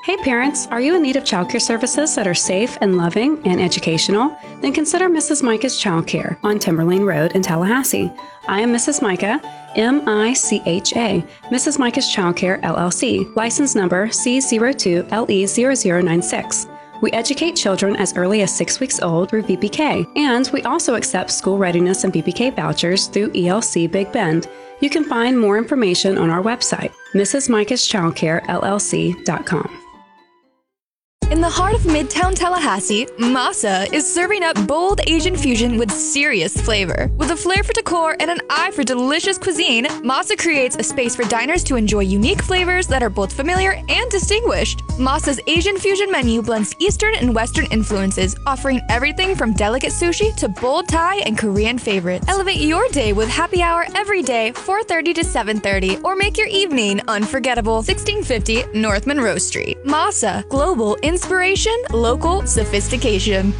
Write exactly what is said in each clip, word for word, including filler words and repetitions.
Hey parents, are you in need of childcare services that are safe and loving and educational? Then consider Missus Micah's Childcare on Timberlane Road in Tallahassee. I am Missus Micah, M I C H A, Missus Micah's Childcare, L L C, license number C zero two L E zero zero nine six. We educate children as early as six weeks old through V P K, and we also accept school readiness and V P K vouchers through E L C Big Bend. You can find more information on our website, Missus Micah's Childcare L L C dot com. In the heart of Midtown Tallahassee, Masa is serving up bold Asian fusion with serious flavor. With a flair for decor and an eye for delicious cuisine, Masa creates a space for diners to enjoy unique flavors that are both familiar and distinguished. Masa's Asian fusion menu blends Eastern and Western influences, offering everything from delicate sushi to bold Thai and Korean favorites. Elevate your day with happy hour every day, four thirty to seven thirty, or make your evening unforgettable. sixteen fifty North Monroe Street. Masa, global inspiration. Inspiration, local sophistication.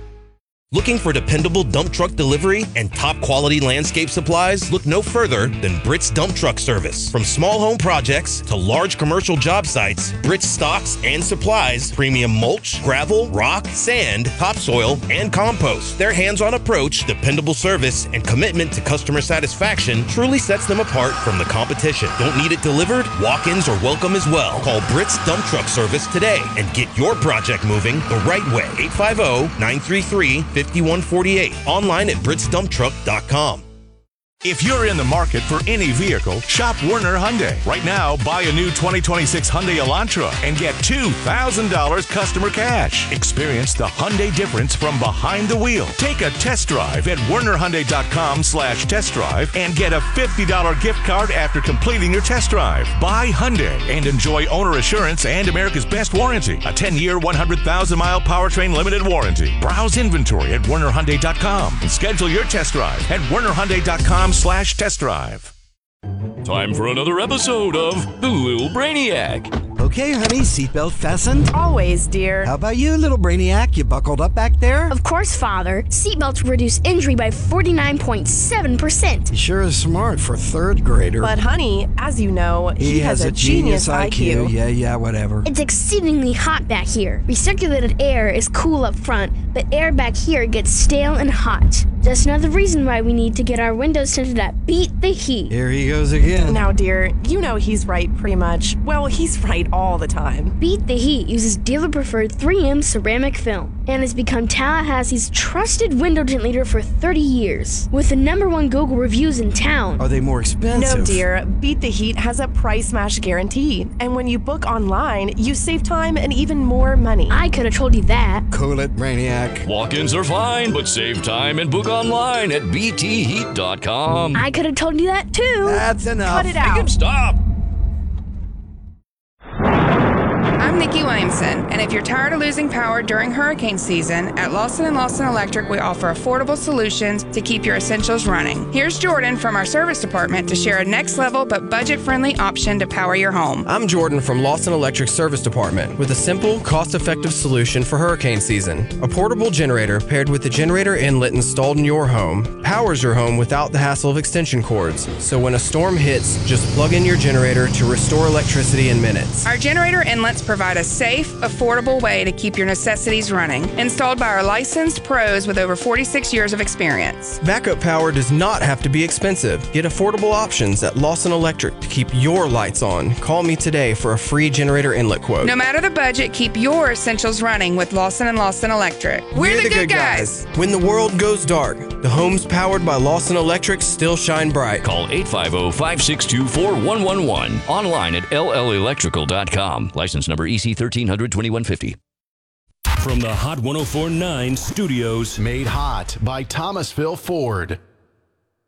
Looking for dependable dump truck delivery and top quality landscape supplies? Look no further than Britt's Dump Truck Service. From small home projects to large commercial job sites, Britt's stocks and supplies premium mulch, gravel, rock, sand, topsoil, and compost. Their hands-on approach, dependable service, and commitment to customer satisfaction truly sets them apart from the competition. Don't need it delivered? Walk-ins are welcome as well. Call Britt's Dump Truck Service today and get your project moving the right way. eight five zero, nine three three, five one four eight. Online at Brits Dump Truck dot com. If you're in the market for any vehicle, shop Werner Hyundai. Right now, buy a new twenty twenty-six Hyundai Elantra and get two thousand dollars customer cash. Experience the Hyundai difference from behind the wheel. Take a test drive at Werner Hyundai dot com slash test drive and get a fifty dollars gift card after completing your test drive. Buy Hyundai and enjoy owner assurance and America's best warranty. A ten-year, one hundred thousand mile powertrain limited warranty. Browse inventory at Werner Hyundai dot com and schedule your test drive at Werner Hyundai dot com slash test drive. Time for another episode of The Little Brainiac. Okay, honey, seatbelt fastened? Always, dear. How about you, little Brainiac? You buckled up back there? Of course, Father. Seatbelts reduce injury by forty-nine point seven percent. He sure is smart for a third grader. But, honey, as you know, he, he has, has a genius, genius I Q. I Q. Yeah, yeah, whatever. It's exceedingly hot back here. Recirculated air is cool up front, but air back here gets stale and hot. Just another reason why we need to get our windows tinted at Beat the Heat. Here he goes again. Now, dear, you know he's right pretty much. Well, he's right all the time. Beat the Heat uses dealer-preferred three M ceramic film and has become Tallahassee's trusted window tint leader for thirty years. With the number one Google reviews in town. Are they more expensive? No, dear. Beat the Heat has a price match guarantee. And when you book online, you save time and even more money. I could have told you that. Cool it, Brainiac. Walk-ins are fine, but save time and book online at B T heat dot com. I could have told you that too. That's enough. Cut it out. Make him stop. I'm Nikki Williamson, and if you're tired of losing power during hurricane season, at Lawson and Lawson Electric, we offer affordable solutions to keep your essentials running. Here's Jordan from our service department to share a next-level but budget-friendly option to power your home. I'm Jordan from Lawson Electric Service Department with a simple, cost-effective solution for hurricane season. A portable generator paired with the generator inlet installed in your home powers your home without the hassle of extension cords. So when a storm hits, just plug in your generator to restore electricity in minutes. Our generator inlets provide a safe, affordable way to keep your necessities running. Installed by our licensed pros with over forty-six years of experience. Backup power does not have to be expensive. Get affordable options at Lawson Electric to keep your lights on. Call me today for a free generator inlet quote. No matter the budget, keep your essentials running with Lawson and Lawson Electric. We're, We're the, the good, good guys. guys. When the world goes dark, the homes powered by Lawson Electric still shine bright. Call eight five zero, five six two, four one one one. Online at L L electrical dot com. License number E C thirteen hundred, twenty-one fifty. From the Hot one oh four point nine studios. Made hot by Thomasville Ford.